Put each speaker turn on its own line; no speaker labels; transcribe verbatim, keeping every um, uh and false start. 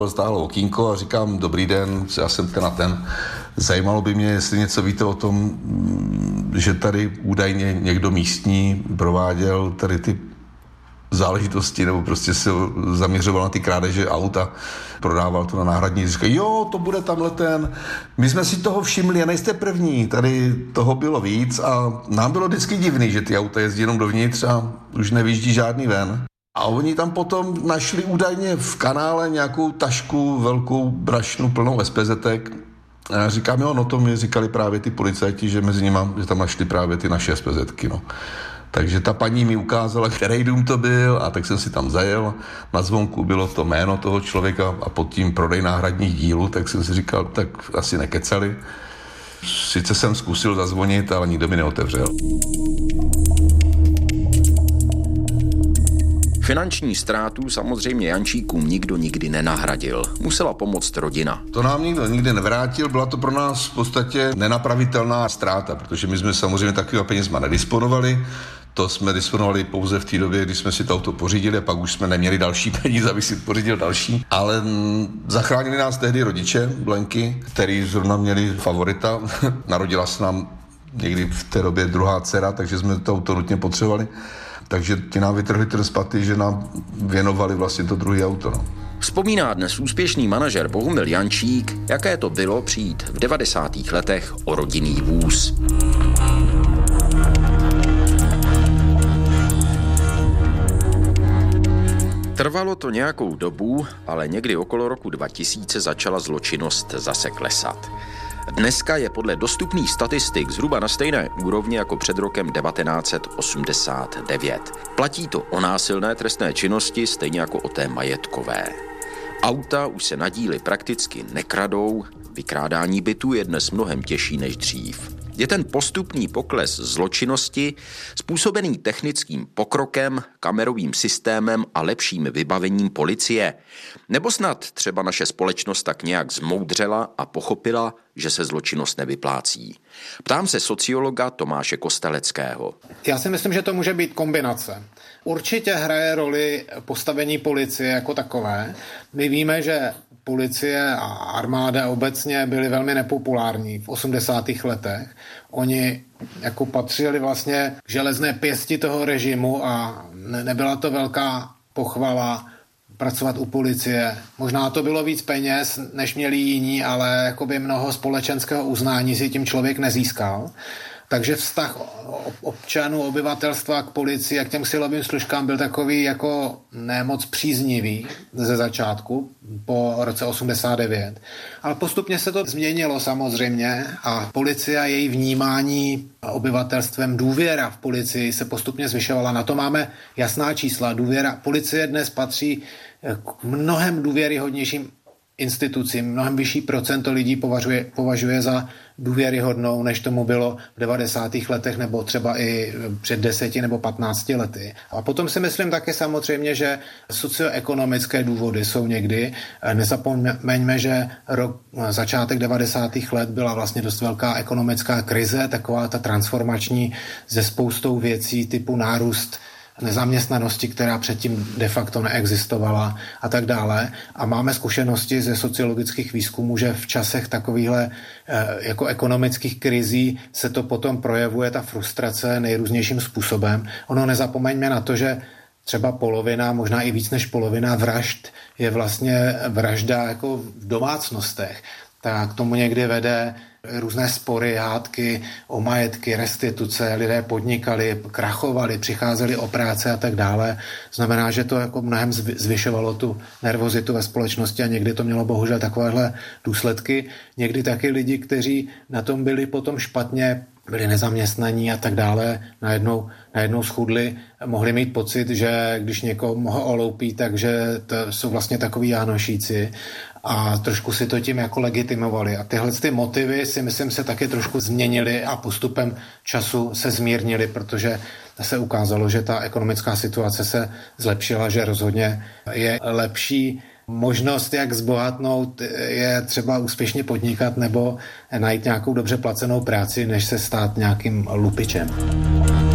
Stálo okýnko a říkám, dobrý den, já jsem ten a ten. Zajímalo by mě, jestli něco víte o tom, že tady údajně někdo místní prováděl tady ty záležitosti, nebo prostě se zaměřoval na ty krádeže auta, prodával to na náhradní. Říkají, jo, to bude tamhle ten. My jsme si toho všimli a nejste první. Tady toho bylo víc a nám bylo vždycky divný, že ty auta jezdí jenom dovnitř a už nevyjíždí žádný ven. A oni tam potom našli údajně v kanále nějakou tašku, velkou brašnu plnou SPZek. A já říkám, jo, no to mi říkali právě ty policajti, že mezi nimi, že tam našli právě ty naše SPZky, no. Takže ta paní mi ukázala, který dům to byl a tak jsem si tam zajel. Na zvonku bylo to jméno toho člověka a pod tím prodej náhradních dílů, tak jsem si říkal, tak asi nekecali. Sice jsem zkusil zazvonit, ale nikdo mi neotevřel.
Finanční ztrátu samozřejmě Jančíkům nikdo nikdy nenahradil. Musela pomoct rodina.
To nám nikdo nikdy nevrátil, byla to pro nás v podstatě nenapravitelná ztráta, protože my jsme samozřejmě takovýma penězma nedisponovali. To jsme disponovali pouze v té době, kdy jsme si to auto pořídili a pak už jsme neměli další peníze, abych si pořídil další. Ale m, zachránili nás tehdy rodiče Blenky, který zrovna měli favorita. Narodila se nám někdy v té době druhá dcera, takže jsme to auto nutně potřebovali. Takže ti nám vytrhli trn z paty, že nám věnovali vlastně to druhé auto. No.
Vzpomíná dnes úspěšný manažer Bohumil Jančík, jaké to bylo přijít v devadesátých letech o rodinný vůz. Trvalo to nějakou dobu, ale někdy okolo roku dva tisíce začala zločinnost zase klesat. Dneska je podle dostupných statistik zhruba na stejné úrovni jako před rokem devatenáct set osmdesát devět. Platí to o násilné trestné činnosti, stejně jako o té majetkové. Auta už se na díly prakticky nekradou, vykrádání bytů je dnes mnohem těžší než dřív. Je ten postupný pokles zločinnosti způsobený technickým pokrokem, kamerovým systémem a lepším vybavením policie? Nebo snad třeba naše společnost tak nějak zmoudřela a pochopila, že se zločinnost nevyplácí? Ptám se sociologa Tomáše Kosteleckého.
Já si myslím, že to může být kombinace. Určitě hraje roli postavení policie jako takové. My víme, že policie a armáda obecně byly velmi nepopulární v osmdesátých letech. Oni jako patřili vlastně k železné pěsti toho režimu a ne, nebyla to velká pochvala pracovat u policie. Možná to bylo víc peněz, než měli jiní, ale jakoby mnoho společenského uznání si tím člověk nezískal. Takže vztah občanů, obyvatelstva k policii a k těm silovým složkám byl takový jako nemoc příznivý ze začátku po roce osmdesát devět. Ale postupně se to změnilo samozřejmě a policie a její vnímání obyvatelstvem, důvěra v policii se postupně zvyšovala. Na to máme jasná čísla. Důvěra policie dnes patří k mnohem důvěryhodnějším institucím. Mnohem vyšší procento lidí považuje, považuje za důvěryhodnou, než tomu bylo v devadesátých letech nebo třeba i před deseti nebo patnácti lety. A potom si myslím taky samozřejmě, že socioekonomické důvody jsou někdy. Nezapomeňme, že rok, začátek devadesátých let byla vlastně dost velká ekonomická krize, taková ta transformační se spoustou věcí typu nárůst nezaměstnanosti, která předtím de facto neexistovala a tak dále. A máme zkušenosti ze sociologických výzkumů, že v časech takovýchhle jako ekonomických krizí se to potom projevuje, ta frustrace nejrůznějším způsobem. Ono nezapomeňme na to, že třeba polovina, možná i víc než polovina vražd je vlastně vražda jako v domácnostech. Tak k tomu někdy vede různé spory, hádky o majetky, restituce, lidé podnikali, krachovali, přicházeli o práce a tak dále. Znamená, že to jako mnohem zvyšovalo tu nervozitu ve společnosti a někdy to mělo bohužel takovéhle důsledky. Někdy taky lidi, kteří na tom byli potom špatně, byli nezaměstnaní a tak dále, najednou, najednou schudli, mohli mít pocit, že když někoho oloupí, takže to jsou vlastně takový jánošíci a trošku si to tím jako legitimovali. A tyhle ty motivy si myslím se taky trošku změnily a postupem času se zmírnily, protože se ukázalo, že ta ekonomická situace se zlepšila, že rozhodně je lepší možnost, jak zbohatnout, je třeba úspěšně podnikat nebo najít nějakou dobře placenou práci, než se stát nějakým lupičem.